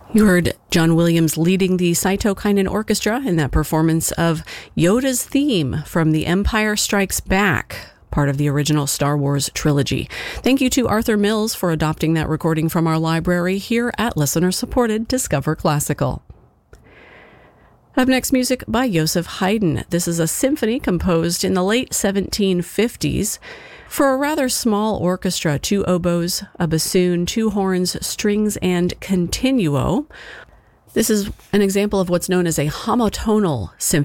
You heard John Williams leading the Cytokinin Orchestra in that performance of Yoda's theme from The Empire Strikes Back, part of the original Star Wars trilogy. Thank you to Arthur Mills for adopting that recording from our library here at listener-supported Discover Classical. Up next, music by Joseph Haydn. This is a symphony composed in the late 1750s for a rather small orchestra, 2 oboes, a bassoon, 2 horns, strings, and continuo. This is an example of what's known as a homotonal symphony.